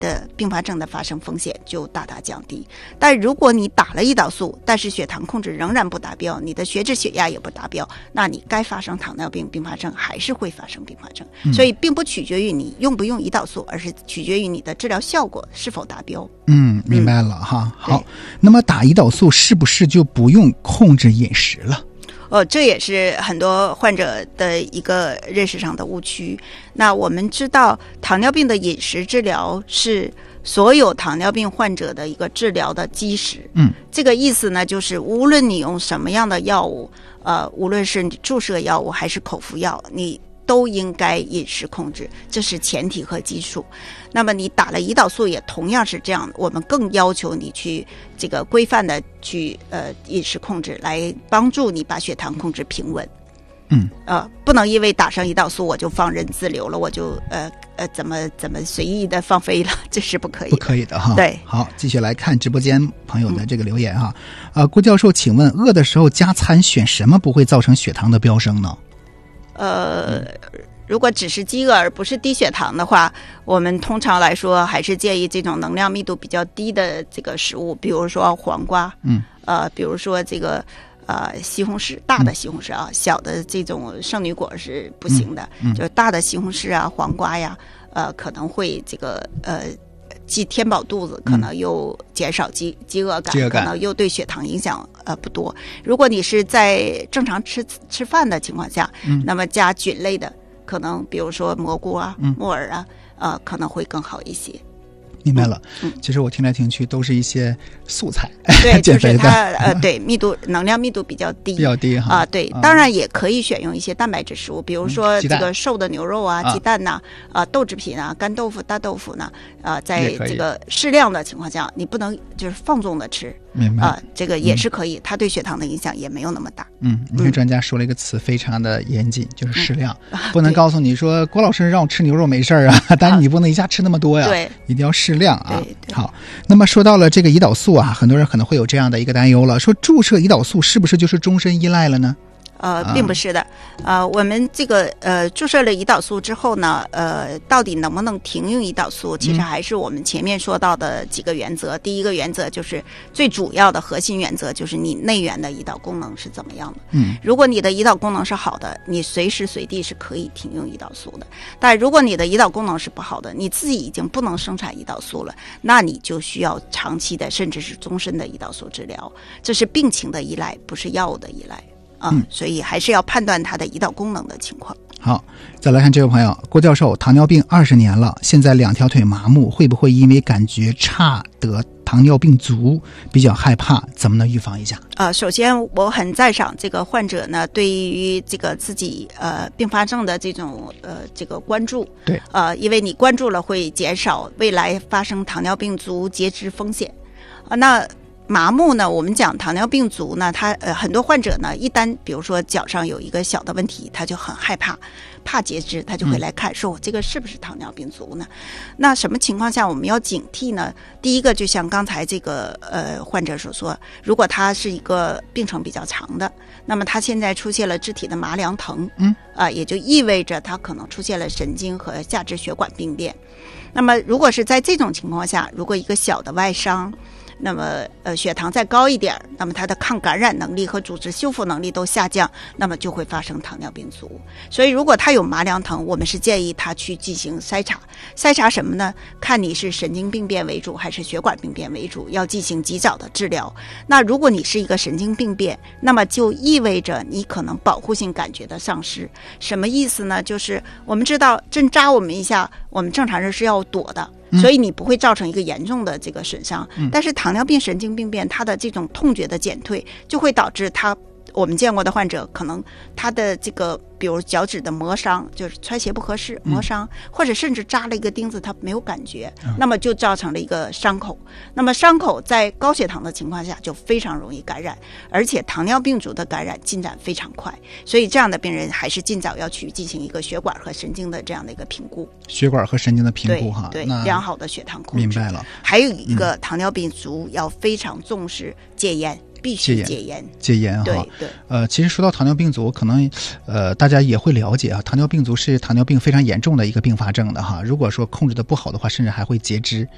的并发症的发生风险就大大降低。但如果你打了胰岛素，但是血糖控制仍然不达标，你的血脂血压也不达标，那你该发生糖尿病并发症还是会发生并发症。所以并不取决于你用不用胰岛素，而是取决于你的治疗效果是否达标。 明白了哈。好，那么打胰岛素是不是就不用控制饮食了？ 这也是很多患者的一个认识上的误区。那我们知道，糖尿病的饮食治疗是所有糖尿病患者的一个治疗的基石。这个意思呢，就是无论你用什么样的药物，无论是你注射药物还是口服药，你都应该饮食控制，这是前提和基础。那么你打了胰岛素也同样是这样，我们更要求你去这个规范的去饮食控制，来帮助你把血糖控制平稳。不能因为打上胰岛素我就放任自流了，我就怎么随意的放飞了，这是不可以的。不可以的哈。 对， 好，继续来看直播间朋友的这个留言哈。郭教授，请问饿的时候加餐选什么不会造成血糖的飙升呢？ 如果只是饥饿而不是低血糖的话，我们通常来说还是建议这种能量密度比较低的这个食物，比如说黄瓜，比如说这个西红柿，大的西红柿啊，小的这种圣女果是不行的，就是大的西红柿啊、黄瓜呀，可能会这个既填饱肚子，可能又减少饥饿感，可能又对血糖影响不多。如果你是在正常吃饭的情况下，那么加菌类的，可能比如说蘑菇啊、木耳啊，可能会更好一些。 明白了。其实我听来听去都是一些素菜， 对，就是它对能量密度比较低哈。对，当然也可以选用一些蛋白质食物，比如说这个瘦的牛肉啊、鸡蛋呐、豆制品啊、干豆腐、大豆腐呢，在这个适量的情况下，你不能就是放纵的吃。 明白这个也是可以，它对血糖的影响也没有那么大。 你看专家说了一个词非常的严谨，就是适量，不能告诉你说郭老师让我吃牛肉没事啊，但是你不能一下吃那么多呀， 对， 一定要适量啊。 对。 好，那么说到了这个胰岛素啊，很多人可能会有这样的一个担忧了，说注射胰岛素是不是就是终身依赖了呢？ 并不是的。我们这个注射了胰岛素之后呢，到底能不能停用胰岛素，其实还是我们前面说到的几个原则。第一个原则就是最主要的核心原则，就是你内源的胰岛功能是怎么样的。如果你的胰岛功能是好的，你随时随地是可以停用胰岛素的。但如果你的胰岛功能是不好的，你自己已经不能生产胰岛素了，那你就需要长期的甚至是终身的胰岛素治疗。这是病情的依赖，不是药物的依赖。所以还是要判断它的胰岛功能的情况。 好，再来看这位朋友，郭教授，糖尿病20年了，现在2条腿麻木，会不会因为感觉差得糖尿病足，比较害怕，怎么能预防一下？ 首先我很赞赏这个患者呢对于这个自己并发症的这种这个关注。 对， 因为你关注了会减少未来发生糖尿病足截肢风险。那麻木呢，我们讲糖尿病足呢，他很多患者呢，一旦比如说脚上有一个小的问题，他就很害怕截肢，他就会来看，说我这个是不是糖尿病足呢？那什么情况下我们要警惕呢？第一个就像刚才这个患者所说，如果他是一个病程比较长的，那么他现在出现了肢体的麻凉疼，也就意味着他可能出现了神经和下肢血管病变。那么如果是在这种情况下，如果一个小的外伤，那么血糖再高一点，那么它的抗感染能力和组织修复能力都下降，那么就会发生糖尿病足。所以如果他有麻凉疼，我们是建议他去进行筛查。筛查什么呢？看你是神经病变为主还是血管病变为主，要进行及早的治疗。那如果你是一个神经病变，那么就意味着你可能保护性感觉的丧失。什么意思呢？就是我们知道针扎我们一下，我们正常人是要躲的，所以你不会造成一个严重的这个损伤。但是糖尿病神经病变，它的这种痛觉的减退，就会导致我们见过的患者，可能他的这个比如脚趾的磨伤，就是穿鞋不合适磨伤，或者甚至扎了一个钉子他没有感觉，那么就造成了一个伤口。那么伤口在高血糖的情况下就非常容易感染，而且糖尿病足的感染进展非常快，所以这样的病人还是尽早要去进行一个血管和神经的这样的一个评估。 血管和神经的评估哈， 对，良好的血糖控制。 明白了。 还有一个糖尿病足要非常重视戒烟。必须戒烟哈。 对。 其实说到糖尿病足，可能大家也会了解啊，糖尿病足是糖尿病非常严重的一个并发症的哈。如果说控制的不好的话，甚至还会截肢。